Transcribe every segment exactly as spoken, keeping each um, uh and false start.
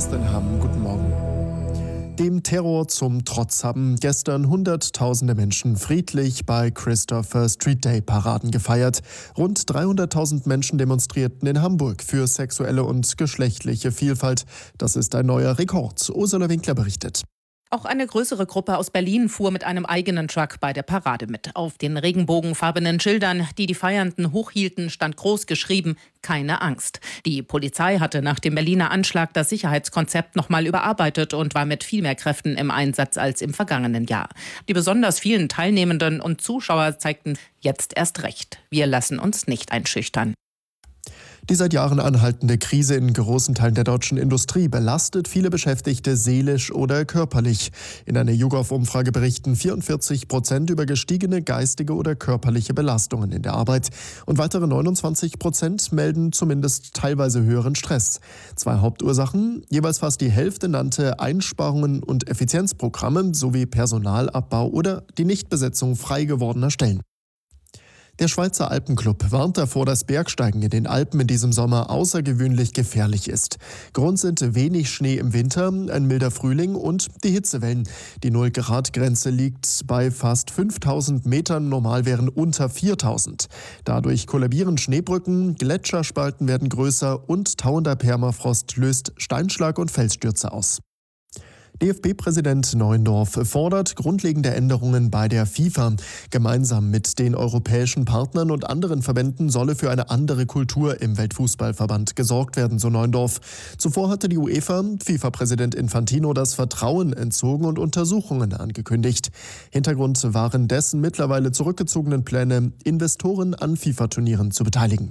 Stenham. Guten Morgen. Dem Terror zum Trotz haben gestern Hunderttausende Menschen friedlich bei Christopher Street Day Paraden gefeiert. Rund dreihunderttausend Menschen demonstrierten in Hamburg für sexuelle und geschlechtliche Vielfalt. Das ist ein neuer Rekord. Ursula Winkler berichtet. Auch eine größere Gruppe aus Berlin fuhr mit einem eigenen Truck bei der Parade mit. Auf den regenbogenfarbenen Schildern, die die Feiernden hochhielten, stand groß geschrieben: Keine Angst. Die Polizei hatte nach dem Berliner Anschlag das Sicherheitskonzept nochmal überarbeitet und war mit viel mehr Kräften im Einsatz als im vergangenen Jahr. Die besonders vielen Teilnehmenden und Zuschauer zeigten jetzt erst recht: Wir lassen uns nicht einschüchtern. Die seit Jahren anhaltende Krise in großen Teilen der deutschen Industrie belastet viele Beschäftigte seelisch oder körperlich. In einer YouGov-Umfrage berichten vierundvierzig Prozent über gestiegene geistige oder körperliche Belastungen in der Arbeit. Und weitere neunundzwanzig Prozent melden zumindest teilweise höheren Stress. Zwei Hauptursachen: jeweils fast die Hälfte nannte Einsparungen und Effizienzprogramme sowie Personalabbau oder die Nichtbesetzung frei gewordener Stellen. Der Schweizer Alpenclub warnt davor, dass Bergsteigen in den Alpen in diesem Sommer außergewöhnlich gefährlich ist. Grund sind wenig Schnee im Winter, ein milder Frühling und die Hitzewellen. Die null-Grad-Grenze liegt bei fast fünftausend Metern, normal wären unter viertausend. Dadurch kollabieren Schneebrücken, Gletscherspalten werden größer und tauender Permafrost löst Steinschlag und Felsstürze aus. D F B-Präsident Neuendorf fordert grundlegende Änderungen bei der FIFA. Gemeinsam mit den europäischen Partnern und anderen Verbänden solle für eine andere Kultur im Weltfußballverband gesorgt werden, so Neuendorf. Zuvor hatte die UEFA FIFA-Präsident Infantino das Vertrauen entzogen und Untersuchungen angekündigt. Hintergrund waren dessen mittlerweile zurückgezogenen Pläne, Investoren an FIFA-Turnieren zu beteiligen.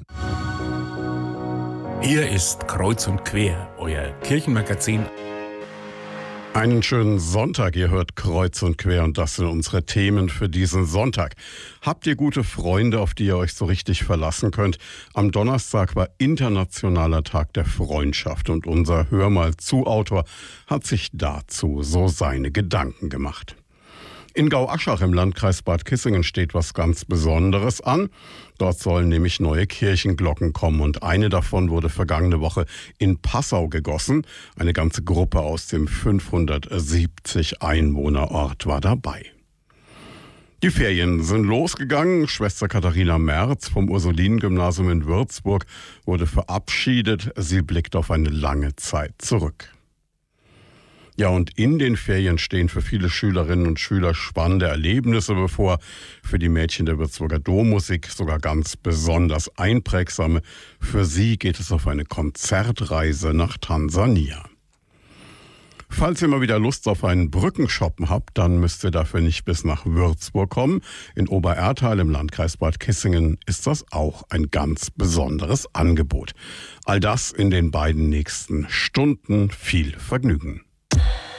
Hier ist Kreuz und Quer, euer Kirchenmagazin. Einen schönen Sonntag, ihr hört Kreuz und Quer und das sind unsere Themen für diesen Sonntag. Habt ihr gute Freunde, auf die ihr euch so richtig verlassen könnt? Am Donnerstag war Internationaler Tag der Freundschaft und unser Hör mal zu Autor hat sich dazu so seine Gedanken gemacht. In Gau-Aschach im Landkreis Bad Kissingen steht was ganz Besonderes an. Dort sollen nämlich neue Kirchenglocken kommen und eine davon wurde vergangene Woche in Passau gegossen. Eine ganze Gruppe aus dem fünfhundertsiebzig Einwohnerort war dabei. Die Ferien sind losgegangen. Schwester Katharina Merz vom Ursulinen-Gymnasium in Würzburg wurde verabschiedet. Sie blickt auf eine lange Zeit zurück. Ja, und in den Ferien stehen für viele Schülerinnen und Schüler spannende Erlebnisse bevor. Für die Mädchen der Würzburger Dommusik sogar ganz besonders einprägsame. Für sie geht es auf eine Konzertreise nach Tansania. Falls ihr mal wieder Lust auf einen Brückenshoppen habt, dann müsst ihr dafür nicht bis nach Würzburg kommen. In Obererthal im Landkreis Bad Kissingen ist das auch ein ganz besonderes Angebot. All das in den beiden nächsten Stunden. Viel Vergnügen.